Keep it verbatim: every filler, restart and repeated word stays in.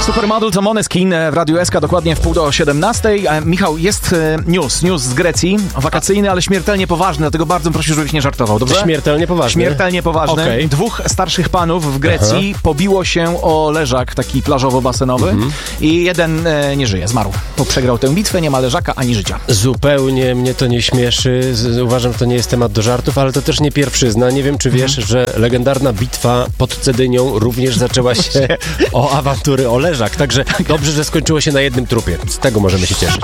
Supermodel to Måneskin w Radiu S K, dokładnie w pół do siedemnastej. E, Michał, jest e, news, news z Grecji, wakacyjny, ale śmiertelnie poważny, dlatego bardzo proszę, żebyś nie żartował, dobrze? Śmiertelnie poważny? Śmiertelnie poważny. Okay. Dwóch starszych panów w Grecji Aha. pobiło się o leżak taki plażowo-basenowy mhm. i jeden e, nie żyje, zmarł. Bo przegrał tę bitwę, nie ma leżaka ani życia. Zupełnie mnie to nie śmieszy, Z, uważam, że to nie jest temat do żartów, ale to też nie pierwszyzna. Nie wiem, czy wiesz, mhm. że legendarna bitwa pod Cedynią również zaczęła się o awantury o leżak, także dobrze, że skończyło się na jednym trupie. Z tego możemy się cieszyć.